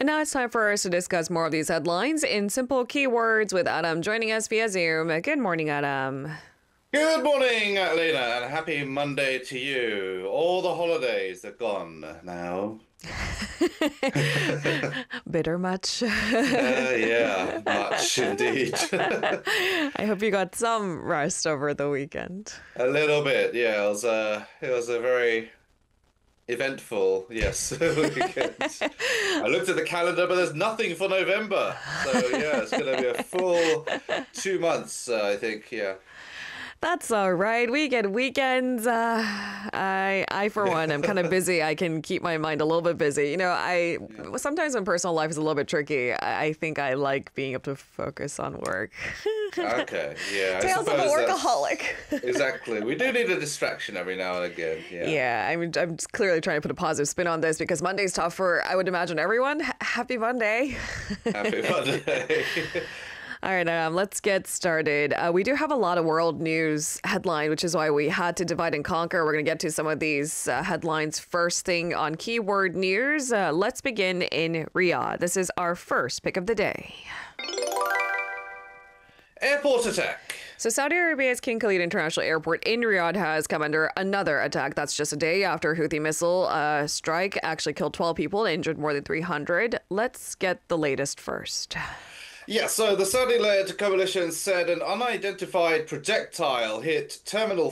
And now it's time for us to discuss more of these headlines in simple keywords with Adam joining us via Zoom. Good morning, Adam. Good morning, Lena, and happy Monday to you. All the holidays are gone now. Bitter much? Yeah, much indeed. I hope you got some rest over the weekend. A little bit, yeah. It was a very eventful, yes, weekend. I looked at the calendar, but there's nothing for November. So yeah, it's going to be a full 2 months, I think. Yeah. That's all right. We get weekends. I for one, am kind of busy. I can keep my mind a little bit busy. Sometimes when personal life is a little bit tricky, I think I like being able to focus on work. Okay, yeah. Tales of a workaholic. Exactly. We do need a distraction every now and again. Yeah. Yeah, I mean, I'm just clearly trying to put a positive spin on this because Monday's tough for, I would imagine, everyone. Happy Monday. Happy Monday. All right, let's get started. We do have a lot of world news headline, which is why we had to divide and conquer. We're going to get to some of these headlines first thing on keyword news. Let's begin in Riyadh. This is our first pick of the day. Airport attack. So Saudi Arabia's King Khalid International Airport in Riyadh has come under another attack. That's just a day after Houthi missile strike actually killed 12 people and injured more than 300. Let's get the latest first. Yeah, so the Saudi-led coalition said an unidentified projectile hit Terminal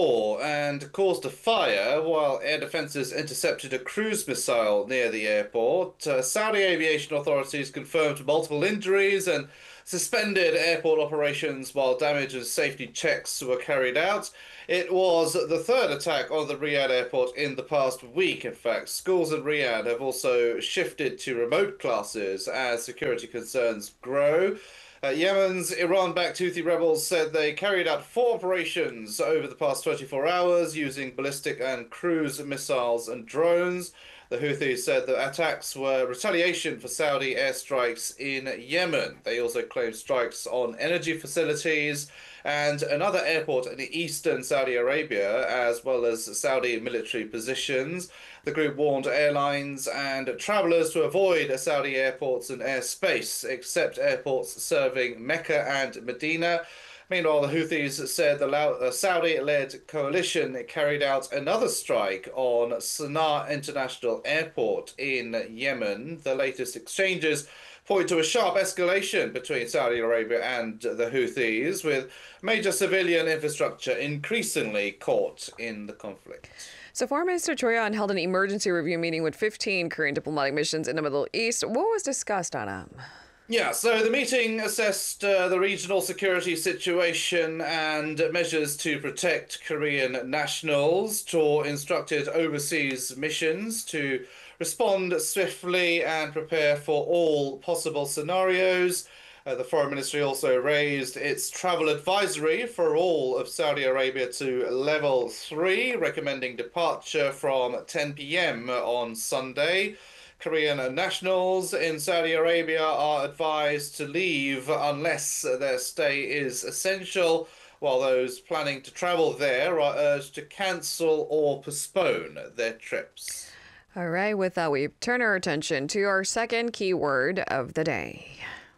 4 and caused a fire while air defenses intercepted a cruise missile near the airport. Saudi aviation authorities confirmed multiple injuries and suspended airport operations while damage and safety checks were carried out. It was the third attack on the Riyadh airport in the past week. In fact, schools in Riyadh have also shifted to remote classes as security concerns grow. Yemen's Iran-backed Houthi rebels said they carried out 4 operations over the past 24 hours using ballistic and cruise missiles and drones. The Houthis said the attacks were retaliation for Saudi airstrikes in Yemen. They also claimed strikes on energy facilities and another airport in eastern Saudi Arabia, as well as Saudi military positions. The group warned airlines and travelers to avoid Saudi airports and airspace, except airports serving Mecca and Medina. Meanwhile, the Houthis said the Saudi-led coalition carried out another strike on Sana'a International Airport in Yemen. The latest exchanges point to a sharp escalation between Saudi Arabia and the Houthis, with major civilian infrastructure increasingly caught in the conflict. So Foreign Minister Choi An held an emergency review meeting with 15 Korean diplomatic missions in the Middle East. What was discussed, Anna? Yeah, so the meeting assessed the regional security situation and measures to protect Korean nationals. Choi instructed overseas missions to respond swiftly and prepare for all possible scenarios. The Foreign Ministry also raised its travel advisory for all of Saudi Arabia to level 3, recommending departure from 10 p.m. on Sunday. Korean nationals in Saudi Arabia are advised to leave unless their stay is essential, while those planning to travel there are urged to cancel or postpone their trips. All right, with that, we turn our attention to our second keyword of the day.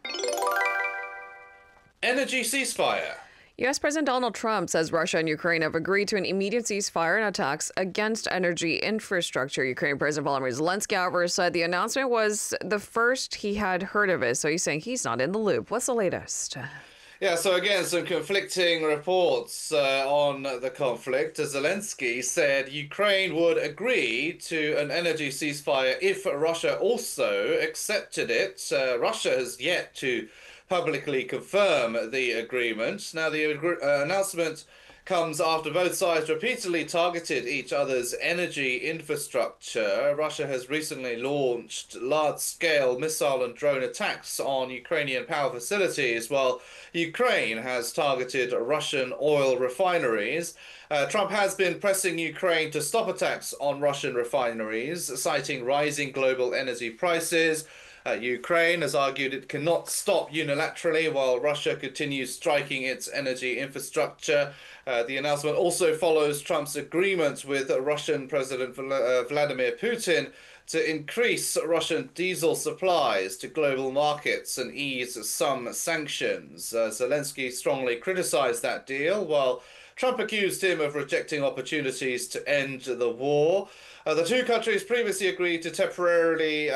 Energy ceasefire. U.S. President Donald Trump says Russia and Ukraine have agreed to an immediate ceasefire and attacks against energy infrastructure. Ukrainian President Volodymyr Zelensky, however, said the announcement was the first he had heard of it. So he's saying he's not in the loop. What's the latest? Yeah, so again, some conflicting reports on the conflict. Zelensky said Ukraine would agree to an energy ceasefire if Russia also accepted it. Russia has yet to publicly confirm the agreement. Now, the announcement comes after both sides repeatedly targeted each other's energy infrastructure. Russia has recently launched large-scale missile and drone attacks on Ukrainian power facilities, while Ukraine has targeted Russian oil refineries. Trump has been pressing Ukraine to stop attacks on Russian refineries, citing rising global energy prices. Ukraine has argued it cannot stop unilaterally while Russia continues striking its energy infrastructure. The announcement also follows Trump's agreement with Russian President Vladimir Putin to increase Russian diesel supplies to global markets and ease some sanctions. Zelensky strongly criticized that deal, while Trump accused him of rejecting opportunities to end the war. The two countries previously agreed to temporary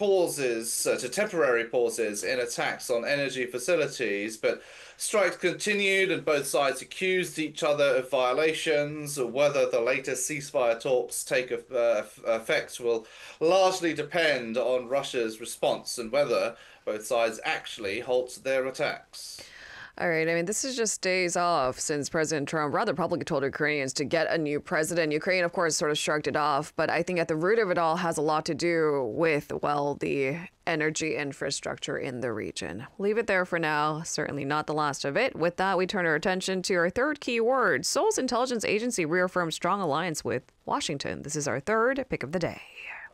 pauses in attacks on energy facilities, but strikes continued and both sides accused each other of violations. Whether the latest ceasefire talks take effect will largely depend on Russia's response and whether both sides actually halt their attacks. All right. I mean, this is just days off since President Trump rather publicly told Ukrainians to get a new president. Ukraine, of course, sort of shrugged it off. But I think at the root of it all has a lot to do with, well, the energy infrastructure in the region. Leave it there for now. Certainly not the last of it. With that, we turn our attention to our third key word. Seoul's intelligence agency reaffirms strong alliance with Washington. This is our third pick of the day.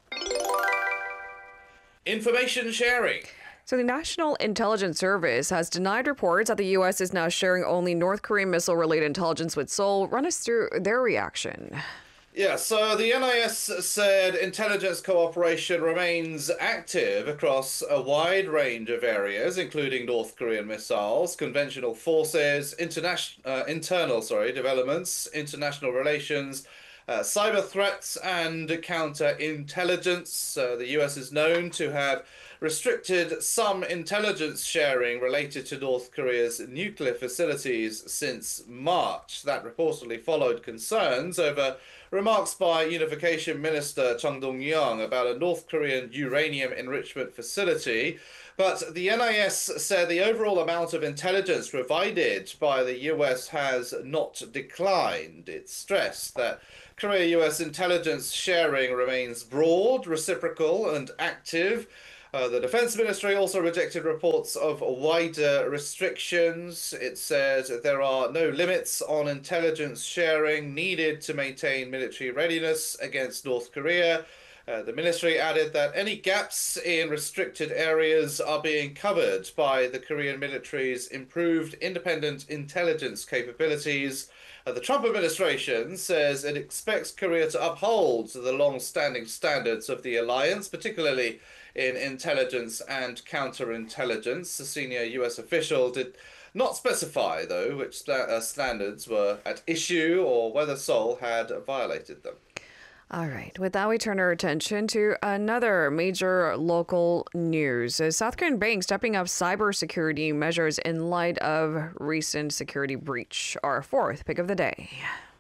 Information sharing. So the National Intelligence Service has denied reports that the U.S. is now sharing only North Korean missile-related intelligence with Seoul. Run us through their reaction. Yeah, so the NIS said intelligence cooperation remains active across a wide range of areas, including North Korean missiles, conventional forces, internal developments, international relations, cyber threats, and counterintelligence. The U.S. is known to have restricted some intelligence sharing related to North Korea's nuclear facilities since March. That reportedly followed concerns over remarks by Unification Minister Chung Dong-young about a North Korean uranium enrichment facility. But the NIS said the overall amount of intelligence provided by the US has not declined. It stressed that Korea-US intelligence sharing remains broad, reciprocal, and active. The Defense Ministry also rejected reports of wider restrictions. It said there are no limits on intelligence sharing needed to maintain military readiness against North Korea. The ministry added that any gaps in restricted areas are being covered by the Korean military's improved independent intelligence capabilities. The Trump administration says it expects Korea to uphold the long-standing standards of the alliance, particularly in intelligence and counterintelligence. A senior U.S. official did not specify, though, which standards were at issue or whether Seoul had violated them. All right. With that, we turn our attention to another major local news. A South Korean bank stepping up cybersecurity measures in light of recent security breach. Our fourth pick of the day.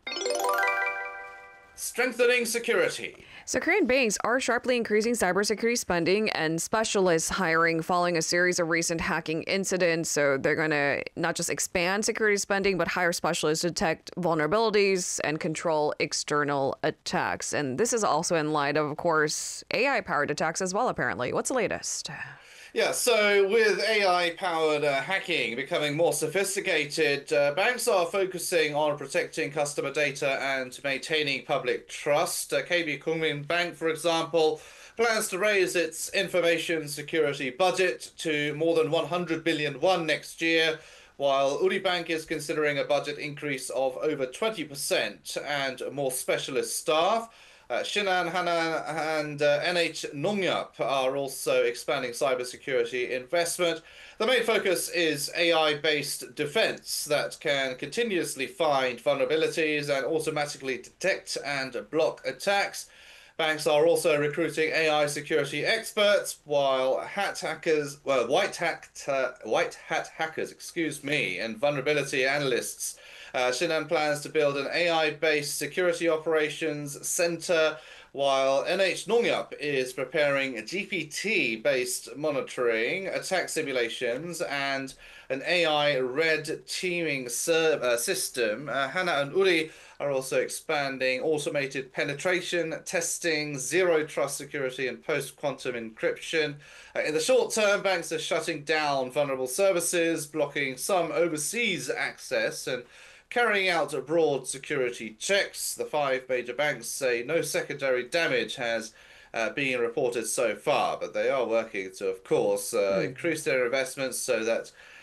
Strengthening security. So Korean banks are sharply increasing cybersecurity spending and specialist hiring following a series of recent hacking incidents. So they're going to not just expand security spending, but hire specialists to detect vulnerabilities and control external attacks. And this is also in light of course, AI-powered attacks as well, apparently. What's the latest? Yeah, so with AI-powered hacking becoming more sophisticated, banks are focusing on protecting customer data and maintaining public trust. KB Kookmin Bank, for example, plans to raise its information security budget to more than 100 billion won next year, while Uri Bank is considering a budget increase of over 20% and more specialist staff. Shinhan, Hanan, and NH Nongyup are also expanding cybersecurity investment. The main focus is AI-based defense that can continuously find vulnerabilities and automatically detect and block attacks. Banks are also recruiting AI security experts, while white hat hackers, and vulnerability analysts. Shinhan plans to build an AI-based security operations center, while NH Nongyup is preparing GPT-based monitoring, attack simulations, and an AI red teaming system. Hana and Uri are also expanding automated penetration testing, zero trust security, and post-quantum encryption. In the short term, banks are shutting down vulnerable services, blocking some overseas access, and carrying out broad security checks. The five major banks say no secondary damage has been reported so far, but they are working to, of course, increase their investments so that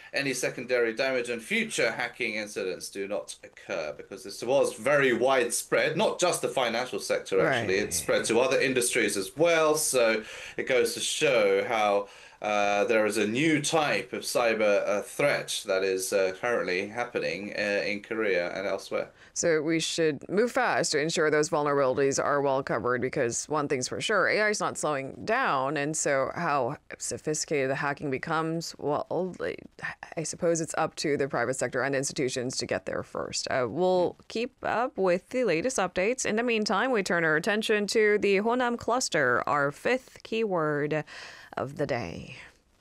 any secondary damage and future hacking incidents do not occur, because this was very widespread, not just the financial sector, actually. It Right. spread to other industries as well. So it goes to show how there is a new type of cyber threat that is currently happening in Korea and elsewhere. So we should move fast to ensure those vulnerabilities are well covered, because one thing's for sure, AI is not slowing down. And so how sophisticated the hacking becomes, well, I suppose it's up to the private sector and institutions to get there first. We'll keep up with the latest updates. In the meantime, we turn our attention to the Honam cluster, our fifth keyword of the day.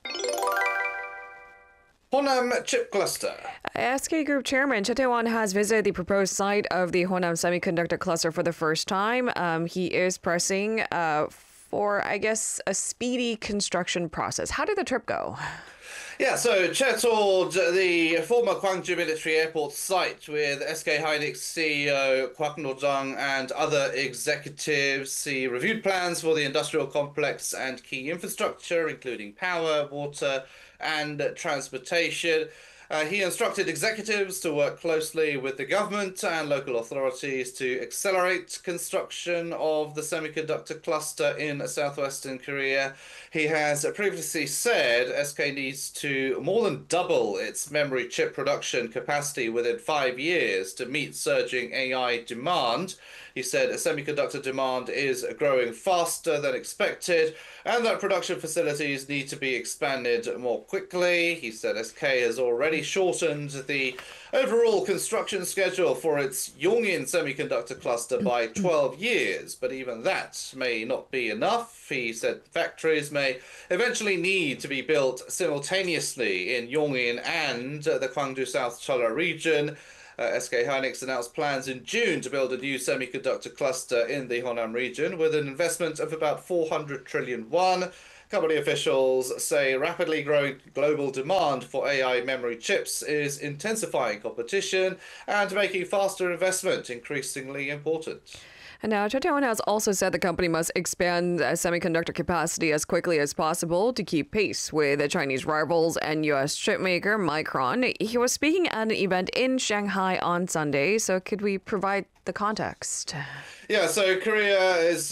Honam chip cluster. SK Group Chairman Cha Tae-won has visited the proposed site of the Honam Semiconductor Cluster for the first time. He is pressing for, I guess, a speedy construction process. How did the trip go? Yeah, so Che toured the former Gwangju Military Airport site with SK Hynix CEO Kwak No-jung and other executives. He reviewed plans for the industrial complex and key infrastructure, including power, water, and transportation. He instructed executives to work closely with the government and local authorities to accelerate construction of the semiconductor cluster in southwestern Korea. He has previously said SK needs to more than double its memory chip production capacity within 5 years to meet surging AI demand. He said semiconductor demand is growing faster than expected and that production facilities need to be expanded more quickly. He said SK has already shortened the overall construction schedule for its Yongin semiconductor cluster by 12 years, but even that may not be enough. He said factories may eventually need to be built simultaneously in Yongin and the Gwangju South Cholla region. SK Hynix announced plans in June to build a new semiconductor cluster in the Honam region with an investment of about 400 trillion won. Company officials say rapidly growing global demand for AI memory chips is intensifying competition and making faster investment increasingly important. And now, Cha Tae-won has also said the company must expand semiconductor capacity as quickly as possible to keep pace with the Chinese rivals and U.S. chipmaker Micron. He was speaking at an event in Shanghai on Sunday, so could we provide the context? Yeah, so Korea is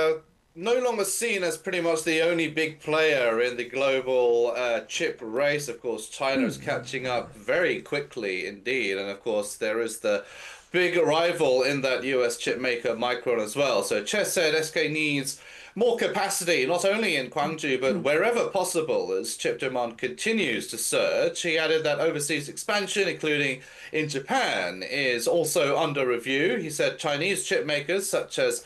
no longer seen as pretty much the only big player in the global chip race. Of course, China is catching up very quickly indeed. And of course, there is the big rival in that US chip maker, Micron, as well. So Che said SK needs more capacity, not only in Gwangju, but wherever possible as chip demand continues to surge. He added that overseas expansion, including in Japan, is also under review. He said Chinese chip makers such as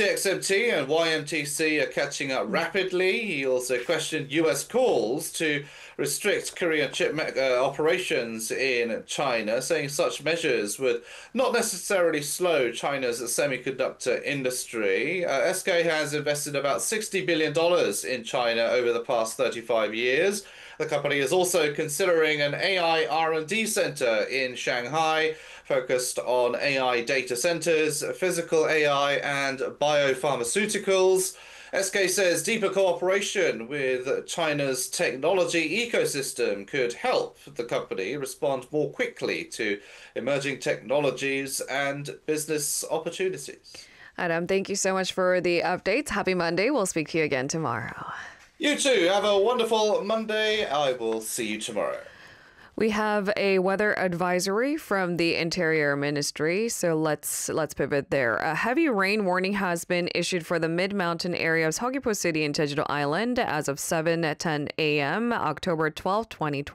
CXMT and YMTC are catching up rapidly. He also questioned US calls to restrict Korean chip operations in China, saying such measures would not necessarily slow China's semiconductor industry. SK has invested about $60 billion in China over the past 35 years. The company is also considering an AI R&D center in Shanghai, focused on AI data centers, physical AI, and biopharmaceuticals. SK says deeper cooperation with China's technology ecosystem could help the company respond more quickly to emerging technologies and business opportunities. Adam, thank you so much for the updates. Happy Monday. We'll speak to you again tomorrow. You too. Have a wonderful Monday. I will see you tomorrow. We have a weather advisory from the Interior Ministry, so let's pivot there. A heavy rain warning has been issued for the mid-mountain area of Seogwipo City and Jeju-do Island as of 7:10 a.m. October 12,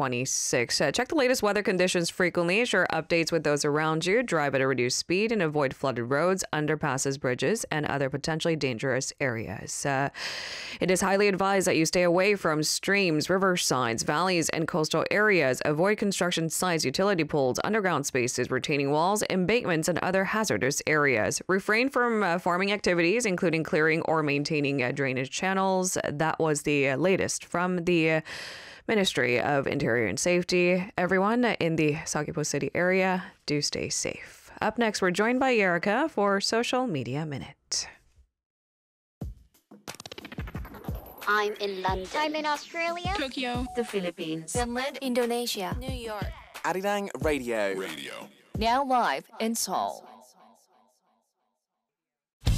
2026. Check the latest weather conditions frequently, share updates with those around you, drive at a reduced speed, and avoid flooded roads, underpasses, bridges, and other potentially dangerous areas. It is highly advised that you stay away from streams, riversides, valleys, and coastal areas. Avoid construction sites, utility poles, underground spaces, retaining walls, embankments, and other hazardous areas. Refrain from farming activities, including clearing or maintaining drainage channels. That was the latest from the Ministry of Interior and Safety. Everyone in the Seogwipo City area, do stay safe. Up next, we're joined by Erica for Social Media Minute. I'm in London. I'm in Australia. Tokyo. The Philippines. Finland. Indonesia. New York. Arirang Radio. Radio. Now live in Seoul.